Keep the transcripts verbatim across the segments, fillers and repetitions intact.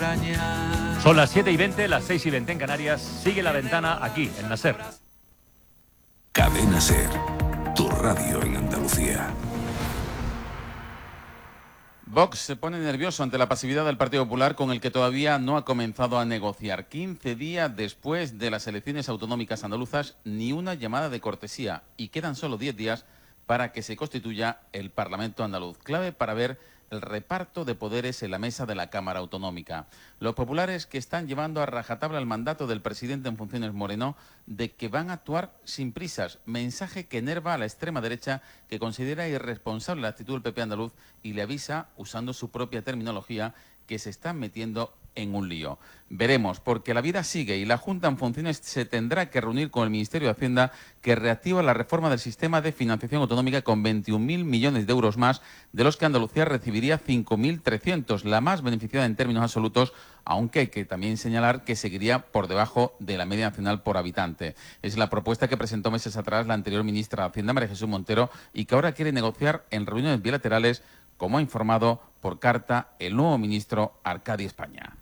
extrañar. Son las siete y veinte, las seis y veinte en Canarias. Sigue La Ventana aquí, en la SER. Cadena SER, tu radio en Andalucía. Vox se pone nervioso ante la pasividad del Partido Popular, con el que todavía no ha comenzado a negociar. quince días después de las elecciones autonómicas andaluzas, ni una llamada de cortesía, y quedan solo diez días para que se constituya el Parlamento andaluz, clave para ver el reparto de poderes en la mesa de la Cámara Autonómica. Los populares, que están llevando a rajatabla el mandato del presidente en funciones Moreno de que van a actuar sin prisas, mensaje que enerva a la extrema derecha, que considera irresponsable la actitud del P P andaluz y le avisa, usando su propia terminología, que se están metiendo en un lío. Veremos, porque la vida sigue y la Junta en funciones se tendrá que reunir con el Ministerio de Hacienda, que reactiva la reforma del sistema de financiación autonómica con veintiún mil millones de euros más, de los que Andalucía recibiría cinco mil trescientos, la más beneficiada en términos absolutos, aunque hay que también señalar que seguiría por debajo de la media nacional por habitante. Es la propuesta que presentó meses atrás la anterior ministra de Hacienda, María Jesús Montero, y que ahora quiere negociar en reuniones bilaterales, como ha informado por carta el nuevo ministro Arcadi España.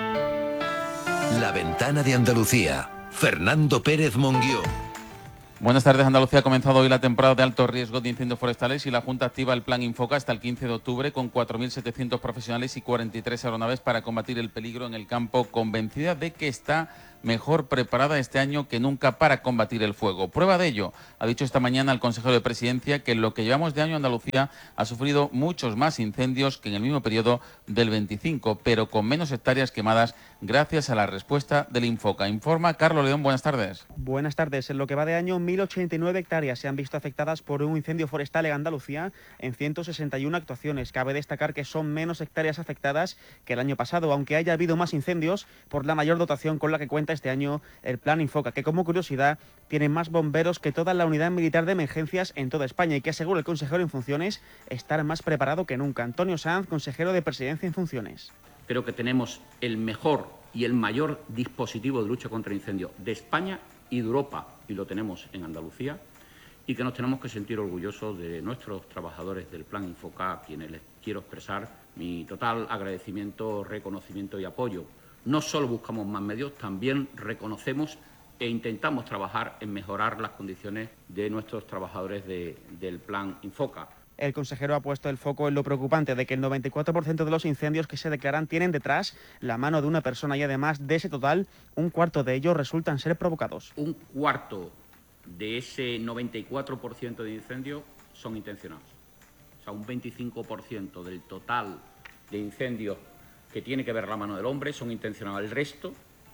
La Ventana de Andalucía. Fernando Pérez Monguió. Buenas tardes. Andalucía ha comenzado hoy la temporada de alto riesgo de incendios forestales y la Junta activa el plan Infoca hasta el quince de octubre con cuatro mil setecientos profesionales y cuarenta y tres aeronaves para combatir el peligro en el campo, convencida de que está mejor preparada este año que nunca para combatir el fuego. Prueba de ello, ha dicho esta mañana el consejero de Presidencia, que en lo que llevamos de año Andalucía ha sufrido muchos más incendios que en el mismo periodo del veinticinco, pero con menos hectáreas quemadas gracias a la respuesta del Infoca. Informa Carlos León, buenas tardes. Buenas tardes. En lo que va de año, mil ochenta y nueve hectáreas se han visto afectadas por un incendio forestal en Andalucía en ciento sesenta y una actuaciones. Cabe destacar que son menos hectáreas afectadas que el año pasado, aunque haya habido más incendios por la mayor dotación con la que cuenta este año el plan Infoca, que como curiosidad tiene más bomberos que toda la unidad militar de emergencias en toda España y que, asegura el consejero en funciones, estar más preparado que nunca. Antonio Sanz, consejero de Presidencia en funciones. Creo que tenemos el mejor y el mayor dispositivo de lucha contra el incendio de España y de Europa, y lo tenemos en Andalucía, y que nos tenemos que sentir orgullosos de nuestros trabajadores del plan Infoca, a quienes les quiero expresar mi total agradecimiento, reconocimiento y apoyo. No solo buscamos más medios, también reconocemos e intentamos trabajar en mejorar las condiciones de nuestros trabajadores de, del plan Infoca. El consejero ha puesto el foco en lo preocupante de que el noventa y cuatro por ciento de los incendios que se declaran tienen detrás la mano de una persona y, además de ese total, un cuarto de ellos resultan ser provocados. Un cuarto de ese noventa y cuatro por ciento de incendios son intencionados. O sea, un veinticinco por ciento del total de incendios que tiene que ver la mano del hombre son intencionados. El resto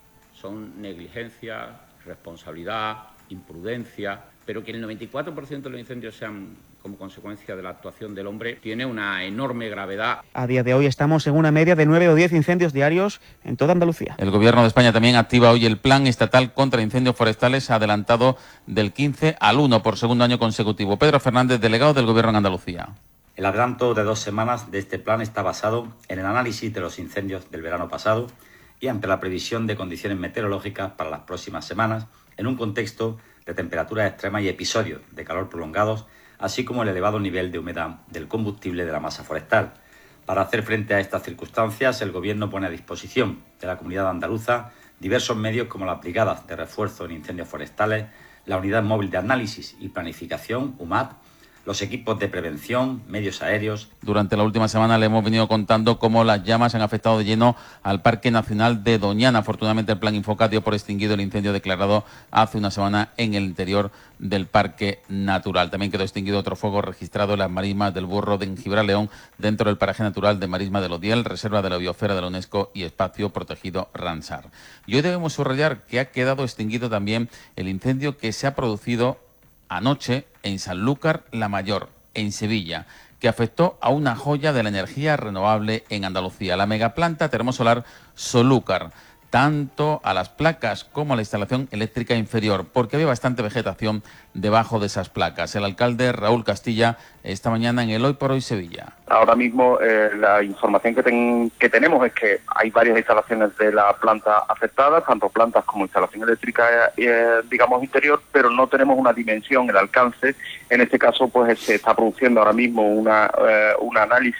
son negligencia, responsabilidad, imprudencia, pero que el noventa y cuatro por ciento de los incendios sean como consecuencia de la actuación del hombre tiene una enorme gravedad. A día de hoy estamos en una media de nueve o diez incendios diarios en toda Andalucía. El Gobierno de España también activa hoy el Plan Estatal contra Incendios Forestales, adelantado del quince al uno por segundo año consecutivo. Pedro Fernández, delegado del Gobierno en Andalucía. El adelanto de dos semanas de este plan está basado en el análisis de los incendios del verano pasado y ante la previsión de condiciones meteorológicas para las próximas semanas, en un contexto de temperaturas extremas y episodios de calor prolongados, así como el elevado nivel de humedad del combustible de la masa forestal. Para hacer frente a estas circunstancias, el Gobierno pone a disposición de la comunidad andaluza diversos medios como las brigadas de refuerzo en incendios forestales, la Unidad Móvil de Análisis y Planificación, U M A P, los equipos de prevención, medios aéreos. Durante la última semana le hemos venido contando cómo las llamas han afectado de lleno al Parque Nacional de Doñana. Afortunadamente, el plan Infoca dio por extinguido el incendio declarado hace una semana en el interior del Parque Natural. También quedó extinguido otro fuego registrado en las marismas del Burro de Gibraleón, dentro del paraje natural de Marisma del Odiel, Reserva de la Biosfera de la UNESCO y Espacio Protegido Ramsar. Y hoy debemos subrayar que ha quedado extinguido también el incendio que se ha producido anoche en Sanlúcar la Mayor, en Sevilla, que afectó a una joya de la energía renovable en Andalucía, la megaplanta termosolar Solúcar, tanto a las placas como a la instalación eléctrica inferior, porque había bastante vegetación debajo de esas placas. El alcalde Raúl Castilla esta mañana en el Hoy por Hoy Sevilla. Ahora mismo eh, la información que, ten, que tenemos es que hay varias instalaciones de la planta afectadas, tanto plantas como instalación eléctrica, eh, digamos, interior, pero no tenemos una dimensión, el alcance. En este caso, pues se está produciendo ahora mismo una, eh, un análisis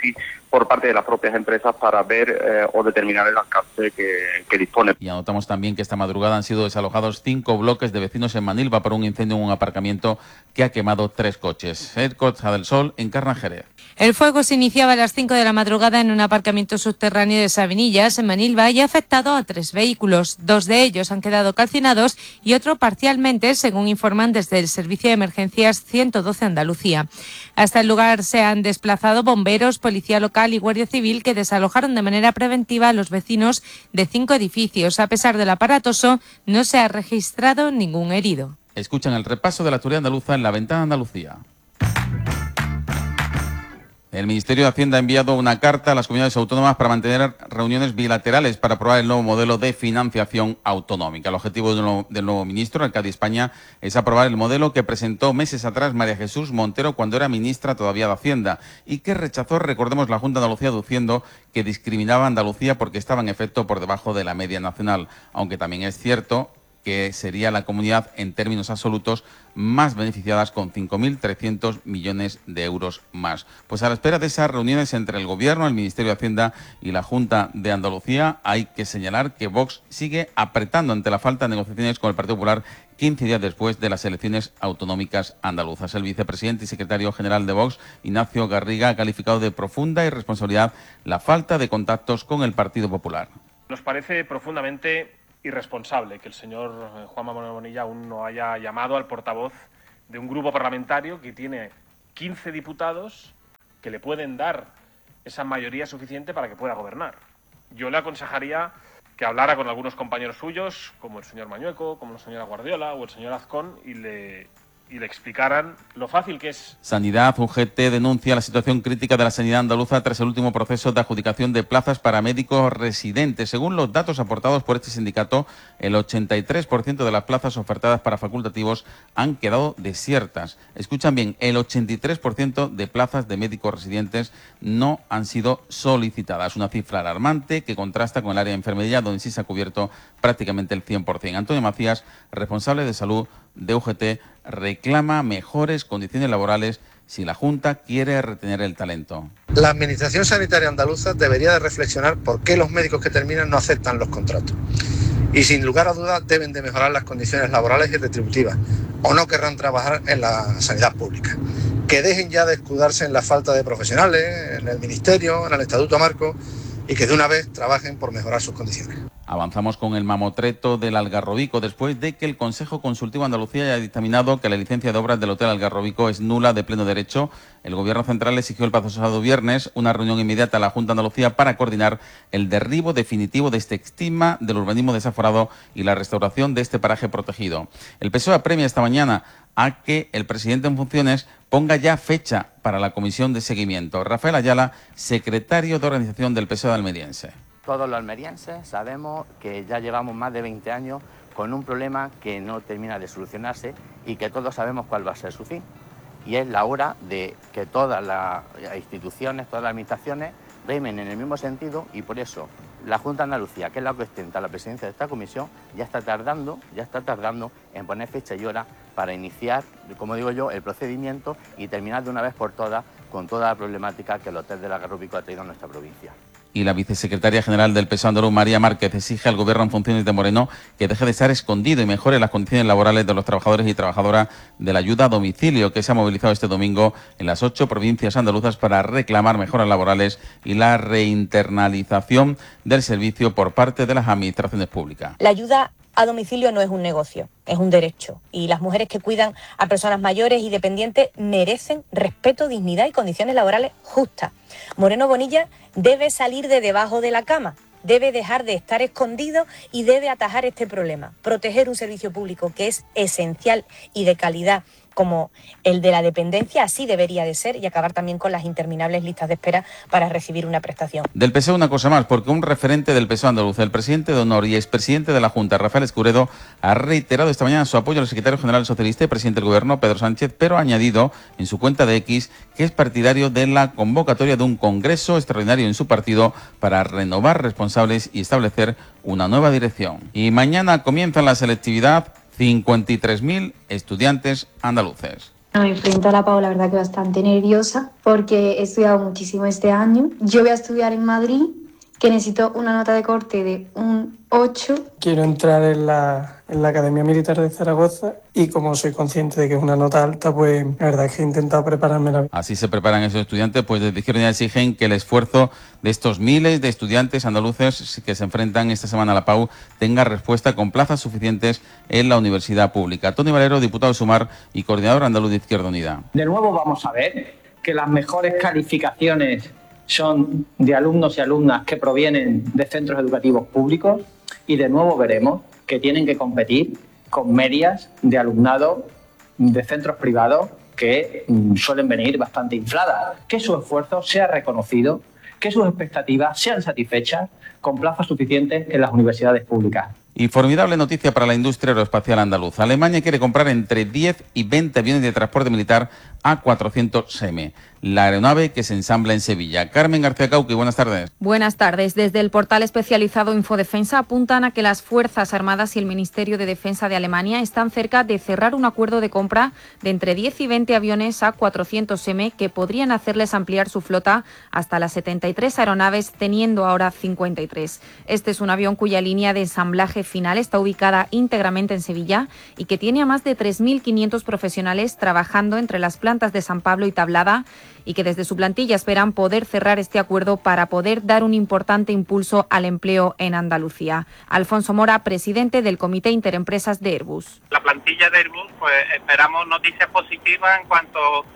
por parte de las propias empresas para ver eh, o determinar el alcance que, que dispone. Y anotamos también que esta madrugada han sido desalojados cinco bloques de vecinos en Manilva por un incendio en un aparcamiento que ha quemado tres coches. Costa del Sol, Encarna Jerez. El fuego se iniciaba a las cinco de la madrugada en un aparcamiento subterráneo de Sabinillas, en Manilva, y ha afectado a tres vehículos. Dos de ellos han quedado calcinados y otro parcialmente, según informan desde el Servicio de Emergencias ciento doce Andalucía. Hasta el lugar se han desplazado bomberos, policía local y guardia civil, que desalojaron de manera preventiva a los vecinos de cinco edificios. A pesar del aparatoso, no se ha registrado ningún herido. Escuchan el repaso de la actualidad andaluza en La Ventana Andalucía. El Ministerio de Hacienda ha enviado una carta a las comunidades autónomas para mantener reuniones bilaterales para aprobar el nuevo modelo de financiación autonómica. El objetivo del nuevo, del nuevo ministro, el C A D I España, es aprobar el modelo que presentó meses atrás María Jesús Montero cuando era ministra todavía de Hacienda y que rechazó, recordemos, la Junta de Andalucía, diciendo que discriminaba a Andalucía porque estaba en efecto por debajo de la media nacional, aunque también es cierto que sería la comunidad en términos absolutos más beneficiadas, con cinco mil trescientos millones de euros más. Pues a la espera de esas reuniones entre el Gobierno, el Ministerio de Hacienda y la Junta de Andalucía, hay que señalar que Vox sigue apretando ante la falta de negociaciones con el Partido Popular quince días después de las elecciones autonómicas andaluzas. El vicepresidente y secretario general de Vox, Ignacio Garriga, ha calificado de profunda irresponsabilidad la falta de contactos con el Partido Popular. Nos parece profundamente irresponsable que el señor Juanma Moreno Bonilla aún no haya llamado al portavoz de un grupo parlamentario que tiene quince diputados que le pueden dar esa mayoría suficiente para que pueda gobernar. Yo le aconsejaría que hablara con algunos compañeros suyos, como el señor Mañueco, como la señora Guardiola o el señor Azcón, y le, y le explicaran lo fácil que es. Sanidad. U G T denuncia la situación crítica de la sanidad andaluza tras el último proceso de adjudicación de plazas para médicos residentes. Según los datos aportados por este sindicato, el ochenta y tres por ciento de las plazas ofertadas para facultativos han quedado desiertas. Escuchan bien, el ochenta y tres por ciento de plazas de médicos residentes no han sido solicitadas. Una cifra alarmante que contrasta con el área de enfermería, donde sí se ha cubierto prácticamente el cien por ciento. Antonio Macías, responsable de salud de U G T, reclama mejores condiciones laborales si la Junta quiere retener el talento. La Administración Sanitaria Andaluza debería de reflexionar por qué los médicos que terminan no aceptan los contratos. Y sin lugar a dudas deben de mejorar las condiciones laborales y retributivas, o no querrán trabajar en la sanidad pública. Que dejen ya de escudarse en la falta de profesionales, en el Ministerio, en el Estatuto Marco, y que de una vez trabajen por mejorar sus condiciones. Avanzamos con el mamotreto del Algarrobico después de que el Consejo Consultivo de Andalucía haya dictaminado que la licencia de obras del Hotel Algarrobico es nula de pleno derecho. El Gobierno central exigió el pasado viernes una reunión inmediata a la Junta de Andalucía para coordinar el derribo definitivo de este estigma del urbanismo desaforado y la restauración de este paraje protegido. El P S O E apremia esta mañana a que el presidente en funciones ponga ya fecha para la comisión de seguimiento. Rafael Ayala, secretario de organización del P S O E almeriense. Todos los almerienses sabemos que ya llevamos más de veinte años con un problema que no termina de solucionarse y que todos sabemos cuál va a ser su fin. Y es la hora de que todas las instituciones, todas las administraciones remen en el mismo sentido, y por eso la Junta de Andalucía, que es la que ostenta la presidencia de esta comisión, ya está tardando, ya está tardando en poner fecha y hora para iniciar, como digo yo, el procedimiento y terminar de una vez por todas con toda la problemática que el Hotel del Algarrobico ha traído a nuestra provincia. Y la vicesecretaria general del P S O E andaluz, María Márquez, exige al Gobierno en funciones de Moreno que deje de estar escondido y mejore las condiciones laborales de los trabajadores y trabajadoras de la ayuda a domicilio, que se ha movilizado este domingo en las ocho provincias andaluzas para reclamar mejoras laborales y la reinternalización del servicio por parte de las administraciones públicas. La ayuda a domicilio no es un negocio, es un derecho. Y las mujeres que cuidan a personas mayores y dependientes merecen respeto, dignidad y condiciones laborales justas. Moreno Bonilla debe salir de debajo de la cama, debe dejar de estar escondido y debe atajar este problema. Proteger un servicio público que es esencial y de calidad, como el de la dependencia, así debería de ser, y acabar también con las interminables listas de espera para recibir una prestación. Del P S O E una cosa más, porque un referente del P S O E andaluz, el presidente de honor y expresidente de la Junta, Rafael Escuredo, ha reiterado esta mañana su apoyo al secretario general socialista y presidente del Gobierno, Pedro Sánchez, pero ha añadido en su cuenta de X que es partidario de la convocatoria de un congreso extraordinario en su partido para renovar responsables y establecer una nueva dirección. Y mañana comienza la selectividad cincuenta y tres mil estudiantes andaluces. Me enfrento a la Pau, la verdad que bastante nerviosa, porque he estudiado muchísimo este año. Yo voy a estudiar en Madrid, que necesito una nota de corte de un ocho. Quiero entrar en la, en la Academia Militar de Zaragoza y como soy consciente de que es una nota alta, pues la verdad es que he intentado prepararme. La... Así se preparan esos estudiantes, pues desde Izquierda Unida exigen que el esfuerzo de estos miles de estudiantes andaluces que se enfrentan esta semana a la Pau tenga respuesta con plazas suficientes en la universidad pública. Tony Valero, diputado de Sumar y coordinador andaluz de Izquierda Unida. De nuevo vamos a ver que las mejores calificaciones son de alumnos y alumnas que provienen de centros educativos públicos y de nuevo veremos que tienen que competir con medias de alumnado de centros privados que mm, suelen venir bastante infladas. Que su esfuerzo sea reconocido, que sus expectativas sean satisfechas con plazas suficientes en las universidades públicas. Y formidable noticia para la industria aeroespacial andaluza. Alemania quiere comprar entre diez y veinte aviones de transporte militar A cuatrocientos M, la aeronave que se ensambla en Sevilla. Carmen García Cauqui, buenas tardes. Buenas tardes. Desde el portal especializado Infodefensa apuntan a que las Fuerzas Armadas y el Ministerio de Defensa de Alemania están cerca de cerrar un acuerdo de compra de entre diez y veinte aviones A cuatrocientos M que podrían hacerles ampliar su flota hasta las setenta y tres aeronaves, teniendo ahora cincuenta y tres. Este es un avión cuya línea de ensamblaje final está ubicada íntegramente en Sevilla y que tiene a más de tres mil quinientos profesionales trabajando entre las plantas de San Pablo y Tablada, y que desde su plantilla esperan poder cerrar este acuerdo para poder dar un importante impulso al empleo en Andalucía. Alfonso Mora, presidente del Comité Interempresas de Airbus. La plantilla de Airbus, pues esperamos noticias positivas en cuanto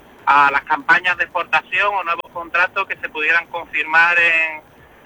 a las campañas de exportación o nuevos contratos que se pudieran confirmar en,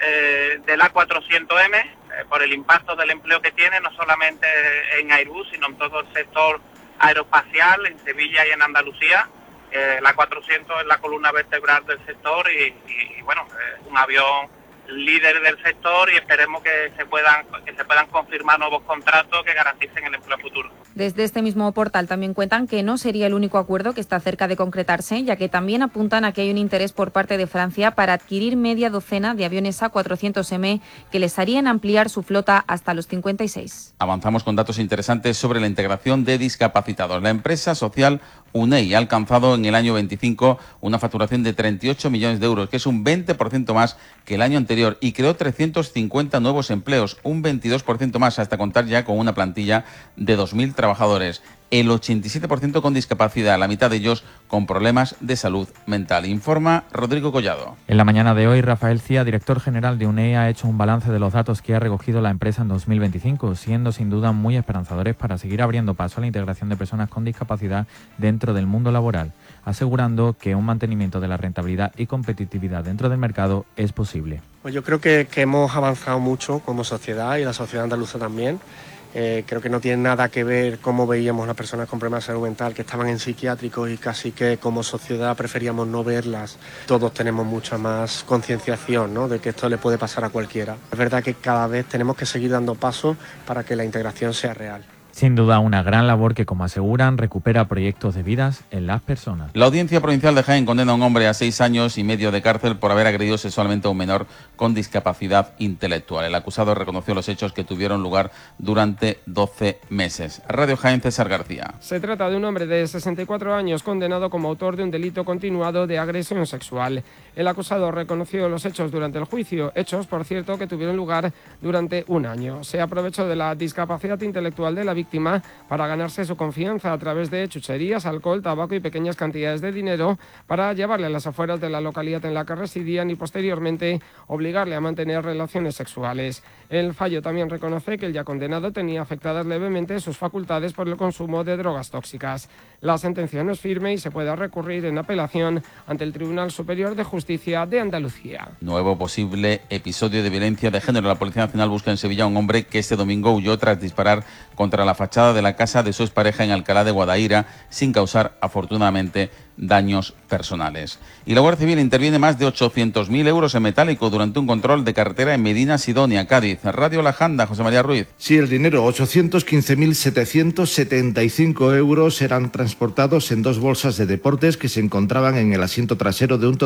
eh, del A cuatrocientos M, eh, por el impacto del empleo que tiene, no solamente en Airbus, sino en todo el sector aeroespacial, en Sevilla y en Andalucía. Eh, la cuatrocientos es la columna vertebral del sector y, y, y bueno, es un avión líder del sector y esperemos que se puedan que se puedan confirmar nuevos contratos que garanticen el empleo futuro. Desde este mismo portal también cuentan que no sería el único acuerdo que está cerca de concretarse, ya que también apuntan a que hay un interés por parte de Francia para adquirir media docena de aviones A cuatrocientos M que les harían ampliar su flota hasta los cincuenta y seis. Avanzamos con datos interesantes sobre la integración de discapacitados. La empresa social UNEI ha alcanzado en el año veinticinco una facturación de treinta y ocho millones de euros, que es un veinte por ciento más que el año anterior, y creó trescientos cincuenta nuevos empleos, un veintidós por ciento más, hasta contar ya con una plantilla de dos mil trabajadores. El ochenta y siete por ciento con discapacidad, la mitad de ellos con problemas de salud mental. Informa Rodrigo Collado. En la mañana de hoy, Rafael Cía, director general de UNEI, ha hecho un balance de los datos que ha recogido la empresa en dos mil veinticinco, siendo sin duda muy esperanzadores para seguir abriendo paso a la integración de personas con discapacidad dentro del mundo laboral, asegurando que un mantenimiento de la rentabilidad y competitividad dentro del mercado es posible. Pues yo creo que, que hemos avanzado mucho como sociedad y la sociedad andaluza también. Eh, creo que no tiene nada que ver cómo veíamos las personas con problemas de salud mental que estaban en psiquiátricos y casi que como sociedad preferíamos no verlas. Todos tenemos mucha más concienciación, ¿no?, de que esto le puede pasar a cualquiera. Es verdad que cada vez tenemos que seguir dando pasos para que la integración sea real. Sin duda una gran labor que, como aseguran, recupera proyectos de vidas en las personas. La Audiencia Provincial de Jaén condena a un hombre a seis años y medio de cárcel por haber agredido sexualmente a un menor con discapacidad intelectual. El acusado reconoció los hechos que tuvieron lugar durante doce meses. Radio Jaén, César García. Se trata de un hombre de sesenta y cuatro años condenado como autor de un delito continuado de agresión sexual. El acusado reconoció los hechos durante el juicio, hechos, por cierto, que tuvieron lugar durante un año. Se aprovechó de la discapacidad intelectual de la víctima para ganarse su confianza a través de chucherías, alcohol, tabaco y pequeñas cantidades de dinero para llevarle a las afueras de la localidad en la que residían y posteriormente obligarle a mantener relaciones sexuales. El fallo también reconoce que el ya condenado tenía afectadas levemente sus facultades por el consumo de drogas tóxicas. La sentencia no es firme y se puede recurrir en apelación ante el Tribunal Superior de Justicia de Andalucía. Nuevo posible episodio de violencia de género. La Policía Nacional busca en Sevilla a un hombre que este domingo huyó tras disparar contra la fachada de la casa de su expareja en Alcalá de Guadaira, sin causar, afortunadamente, daños personales. Y la Guardia Civil interviene más de ochocientos mil euros en metálico durante un control de carretera en Medina Sidonia, Cádiz. Radio La Janda, José María Ruiz. Sí, el dinero, ochocientos quince mil setecientos setenta y cinco euros, eran transportados en dos bolsas de deportes que se encontraban en el asiento trasero de un todoterreno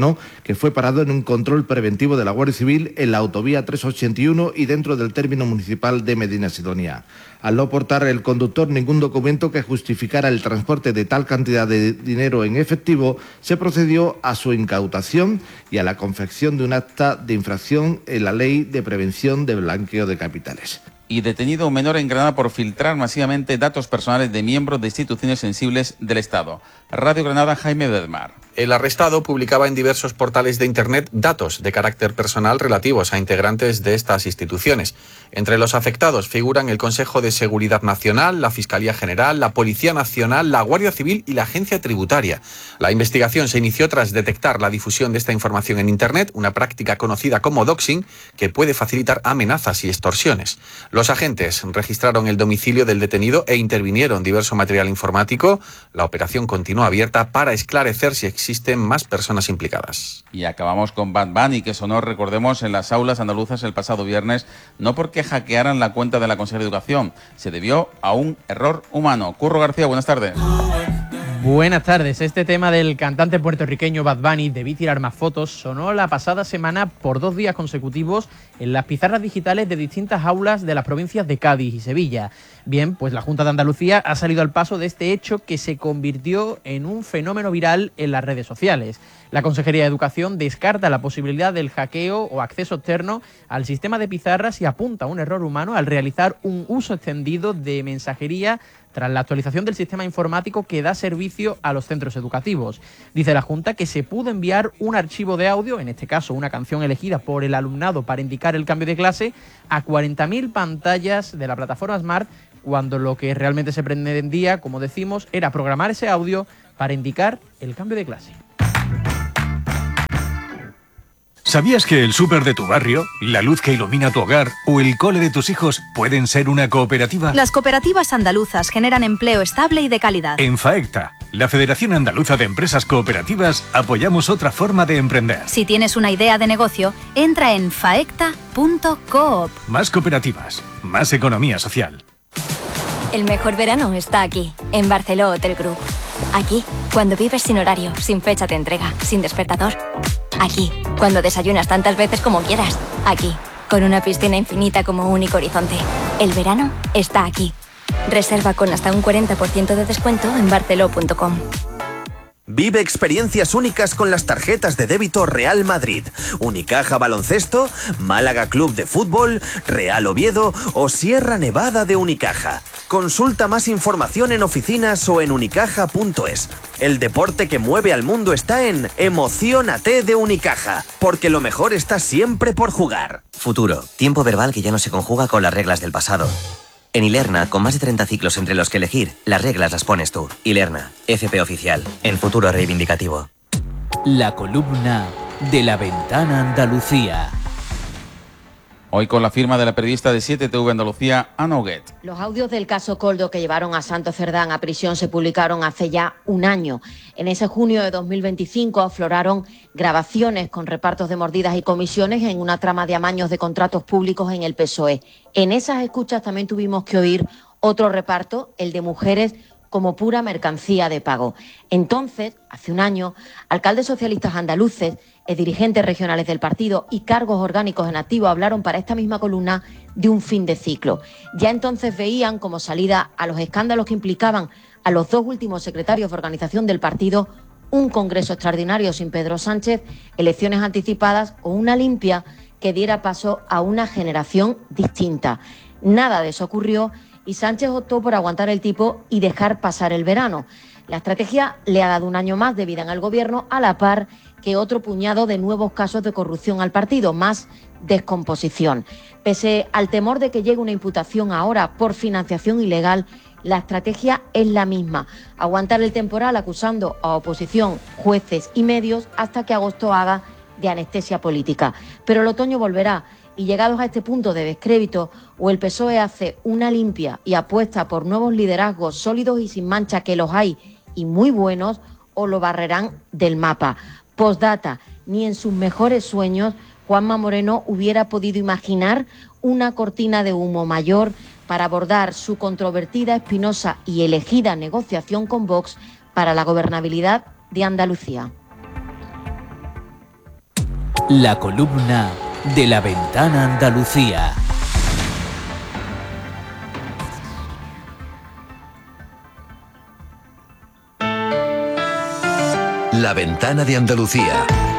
Renault, que fue parado en un control preventivo de la Guardia Civil en la autovía trescientos ochenta y uno y dentro del término municipal de Medina Sidonia. Al no portar el conductor ningún documento que justificara el transporte de tal cantidad de dinero en efectivo, se procedió a su incautación y a la confección de un acta de infracción en la Ley de Prevención de Blanqueo de Capitales. Y detenido un menor en Granada por filtrar masivamente datos personales de miembros de instituciones sensibles del Estado. Radio Granada, Jaime Bedmar. El arrestado publicaba en diversos portales de Internet datos de carácter personal relativos a integrantes de estas instituciones. Entre los afectados figuran el Consejo de Seguridad Nacional, la Fiscalía General, la Policía Nacional, la Guardia Civil y la Agencia Tributaria. La investigación se inició tras detectar la difusión de esta información en Internet, una práctica conocida como doxing, que puede facilitar amenazas y extorsiones. Los agentes registraron el domicilio del detenido e intervinieron diverso material informático. La operación continúa abierta para esclarecer si existen más personas implicadas. Y acabamos con Bad Bunny, que sonó, recordemos, en las aulas andaluzas el pasado viernes, no porque hackearan la cuenta de la Consejería de Educación, se debió a un error humano. Curro García, buenas tardes. Buenas tardes. Este tema del cantante puertorriqueño Bad Bunny, Debí tirar más fotos, sonó la pasada semana por dos días consecutivos en las pizarras digitales de distintas aulas de las provincias de Cádiz y Sevilla. Bien, pues la Junta de Andalucía ha salido al paso de este hecho que se convirtió en un fenómeno viral en las redes sociales. La Consejería de Educación descarta la posibilidad del hackeo o acceso externo al sistema de pizarras y apunta a un error humano al realizar un uso extendido de mensajería tras la actualización del sistema informático que da servicio a los centros educativos. Dice la Junta que se pudo enviar un archivo de audio, en este caso una canción elegida por el alumnado para indicar el cambio de clase, a cuarenta mil pantallas de la plataforma Smart, cuando lo que realmente se pretendía, como decimos, era programar ese audio para indicar el cambio de clase. ¿Sabías que el súper de tu barrio, la luz que ilumina tu hogar o el cole de tus hijos pueden ser una cooperativa? Las cooperativas andaluzas generan empleo estable y de calidad. En FAECTA, la Federación Andaluza de Empresas Cooperativas, apoyamos otra forma de emprender. Si tienes una idea de negocio, entra en faecta punto coop. Más cooperativas, más economía social. El mejor verano está aquí, en Barceló Hotel Group. Aquí, cuando vives sin horario, sin fecha de entrega, sin despertador. Aquí, cuando desayunas tantas veces como quieras. Aquí, con una piscina infinita como único horizonte. El verano está aquí. Reserva con hasta un cuarenta por ciento de descuento en barceló punto com. Vive experiencias únicas con las tarjetas de débito Real Madrid, Unicaja Baloncesto, Málaga Club de Fútbol, Real Oviedo o Sierra Nevada de Unicaja. Consulta más información en oficinas o en unicaja punto es. El deporte que mueve al mundo está en Emociónate de Unicaja, porque lo mejor está siempre por jugar. Futuro, tiempo verbal que ya no se conjuga con las reglas del pasado. En Ilerna, con más de treinta ciclos entre los que elegir, las reglas las pones tú. Ilerna, F P oficial, en futuro reivindicativo. La columna de La Ventana Andalucía. Hoy con la firma de la periodista de siete T V Andalucía, Ana Huguet. Los audios del caso Coldo que llevaron a Santos Cerdán a prisión se publicaron hace ya un año. En ese junio de dos mil veinticinco afloraron grabaciones con repartos de mordidas y comisiones en una trama de amaños de contratos públicos en el P S O E. En esas escuchas también tuvimos que oír otro reparto, el de mujeres como pura mercancía de pago. Entonces, hace un año, alcaldes socialistas andaluces, dirigentes regionales del partido y cargos orgánicos en activo hablaron para esta misma columna de un fin de ciclo. Ya entonces veían como salida a los escándalos que implicaban a los dos últimos secretarios de organización del partido un congreso extraordinario sin Pedro Sánchez, elecciones anticipadas o una limpia que diera paso a una generación distinta. Nada de eso ocurrió y Sánchez optó por aguantar el tipo y dejar pasar el verano. La estrategia le ha dado un año más de vida en el gobierno, a la par que otro puñado de nuevos casos de corrupción al partido, más descomposición. Pese al temor de que llegue una imputación ahora por financiación ilegal, la estrategia es la misma: aguantar el temporal acusando a oposición, jueces y medios hasta que agosto haga de anestesia política. Pero el otoño volverá y llegados a este punto de descrédito, o el P S O E hace una limpia y apuesta por nuevos liderazgos sólidos y sin mancha, que los hay y muy buenos, o lo barrerán del mapa. Postdata, ni en sus mejores sueños Juanma Moreno hubiera podido imaginar una cortina de humo mayor para abordar su controvertida, espinosa y elegida negociación con Vox para la gobernabilidad de Andalucía. La columna de La Ventana Andalucía. La Ventana de Andalucía.